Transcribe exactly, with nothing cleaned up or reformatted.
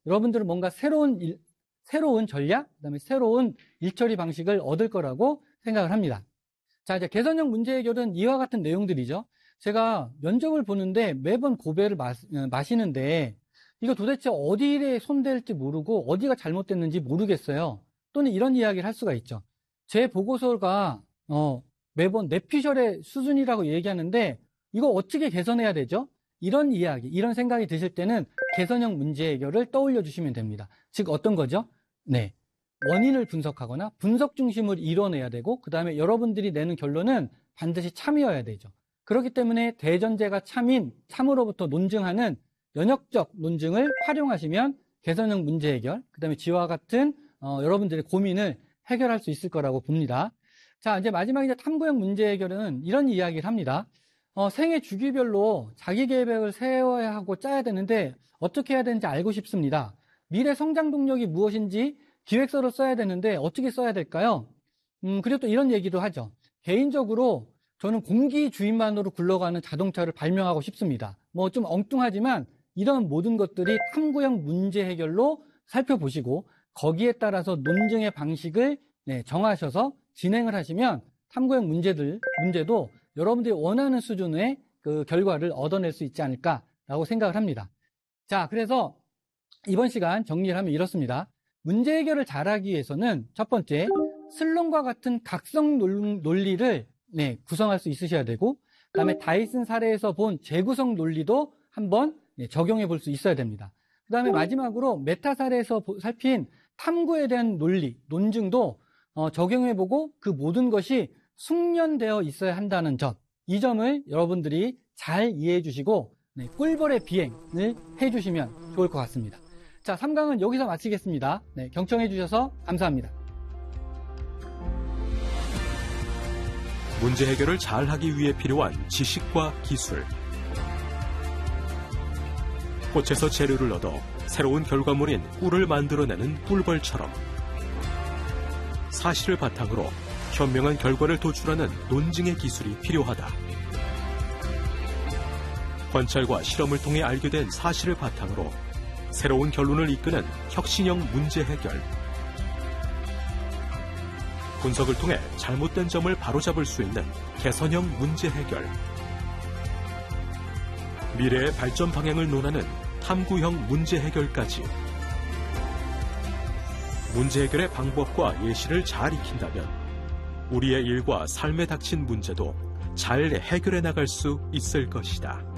여러분들은 뭔가 새로운 일, 새로운 전략, 그다음에 새로운 일처리 방식을 얻을 거라고 생각을 합니다. 자, 이제 개선형 문제 해결은 이와 같은 내용들이죠. 제가 면접을 보는데 매번 고배를 마, 마시는데 이거 도대체 어디에 손댈지 모르고 어디가 잘못됐는지 모르겠어요. 또는 이런 이야기를 할 수가 있죠. 제 보고서가 어, 매번 뇌피셜의 수준이라고 얘기하는데 이거 어떻게 개선해야 되죠? 이런 이야기, 이런 생각이 드실 때는 개선형 문제 해결을 떠올려 주시면 됩니다. 즉 어떤 거죠? 네, 원인을 분석하거나 분석 중심을 이뤄내야 되고 그 다음에 여러분들이 내는 결론은 반드시 참이어야 되죠. 그렇기 때문에 대전제가 참인, 참으로부터 논증하는 연역적 논증을 활용하시면 개선형 문제 해결, 그 다음에 지와 같은 어, 여러분들의 고민을 해결할 수 있을 거라고 봅니다. 자, 이제 마지막에 이제 탐구형 문제 해결은 이런 이야기를 합니다. 어, 생애 주기별로 자기 계획을 세워야 하고 짜야 되는데 어떻게 해야 되는지 알고 싶습니다. 미래 성장 동력이 무엇인지 기획서를 써야 되는데 어떻게 써야 될까요? 음, 그리고 또 이런 얘기도 하죠. 개인적으로 저는 공기 주인만으로 굴러가는 자동차를 발명하고 싶습니다. 뭐 좀 엉뚱하지만 이런 모든 것들이 탐구형 문제 해결로 살펴보시고 거기에 따라서 논증의 방식을 네, 정하셔서 진행을 하시면 탐구형 문제들, 문제도 여러분들이 원하는 수준의 그 결과를 얻어낼 수 있지 않을까라고 생각을 합니다. 자, 그래서 이번 시간 정리를 하면 이렇습니다. 문제 해결을 잘하기 위해서는 첫 번째, 슬론과 같은 각성 논리를 네, 구성할 수 있으셔야 되고, 그 다음에 다이슨 사례에서 본 재구성 논리도 한번 네, 적용해 볼 수 있어야 됩니다. 그 다음에 마지막으로 메타 사례에서 살핀 탐구에 대한 논리, 논증도 어, 적용해보고 그 모든 것이 숙련되어 있어야 한다는 점, 이 점을 여러분들이 잘 이해해 주시고 네, 꿀벌의 비행을 해주시면 좋을 것 같습니다. 자, 삼 강은 여기서 마치겠습니다. 네, 경청해 주셔서 감사합니다. 문제 해결을 잘하기 위해 필요한 지식과 기술. 꽃에서 재료를 얻어 새로운 결과물인 꿀을 만들어내는 꿀벌처럼 사실을 바탕으로 현명한 결과를 도출하는 논증의 기술이 필요하다. 관찰과 실험을 통해 알게 된 사실을 바탕으로 새로운 결론을 이끄는 혁신형 문제 해결. 분석을 통해 잘못된 점을 바로잡을 수 있는 개선형 문제 해결. 미래의 발전 방향을 논하는 탐구형 문제 해결까지. 문제 해결의 방법과 예시를 잘 익힌다면 우리의 일과 삶에 닥친 문제도 잘 해결해 나갈 수 있을 것이다.